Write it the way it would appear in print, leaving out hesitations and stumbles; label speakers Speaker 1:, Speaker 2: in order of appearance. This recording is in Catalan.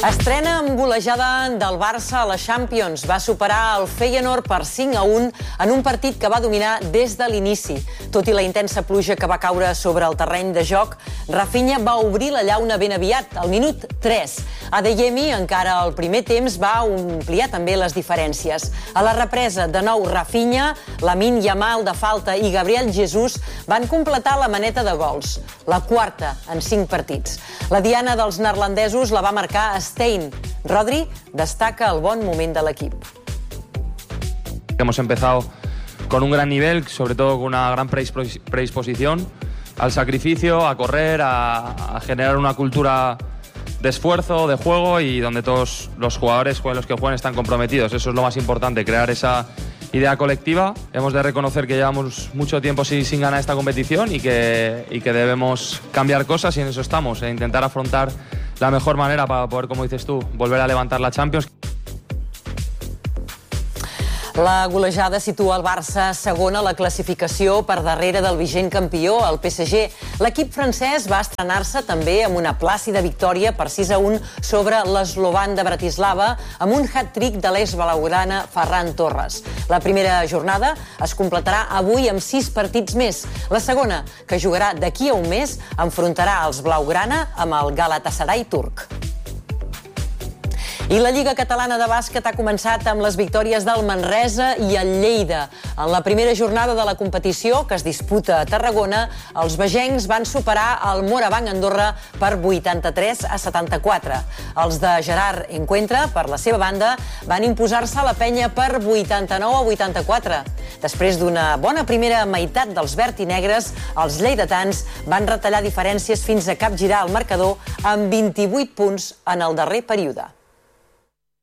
Speaker 1: Estrena amb golejada del Barça a la Champions. Va superar el Feyenoord per 5-1 en un partit que va dominar des de l'inici. Tot i la intensa pluja que va caure sobre el terreny de joc, Rafinha va obrir la llauna ben aviat, al minut 3. Adeyemi, encara al primer temps, va ampliar també les diferències. A la represa, de nou Rafinha, Lamine Yamal de falta i Gabriel Jesús van completar la maneta de gols. La quarta en 5 partits. La diana dels neerlandesos la va marcar Stein. Rodri destaca el bon moment de l'equip.
Speaker 2: Hemos empezado con un gran nivel, sobre todo con una gran predisposición al sacrificio, a correr, a generar una cultura de esfuerzo, de juego y donde todos los jugadores con los que juegan están comprometidos. Eso es lo más importante, crear esa idea colectiva. Hemos de reconocer que llevamos mucho tiempo sin ganar esta competición y que debemos cambiar cosas y en eso estamos, e intentar afrontar la mejor manera para poder, como dices tú, volver a levantar la Champions.
Speaker 1: La golejada situa el Barça segon a la classificació per darrere del vigent campió, el PSG. L'equip francès va estrenar-se també amb una plàcida victòria per 6-1 sobre l'Slovan de Bratislava amb un hat-trick de l'eix blaugrana Ferran Torres. La primera jornada es completarà avui amb 6 partits més. La segona, que jugarà d'aquí a un mes, enfrontarà els blaugrana amb el Galatasaray turc. I la Lliga Catalana de Bàsquet ha començat amb les victòries del Manresa i el Lleida. En la primera jornada de la competició, que es disputa a Tarragona, els begencs van superar el Morabanc Andorra per 83-74. Els de Gerard Encuentra, per la seva banda, van imposar-se a la Penya per 89-84. Després d'una bona primera meitat dels verd i negres, els lleidatans van retallar diferències fins a capgirar el marcador amb 28 punts en el darrer període.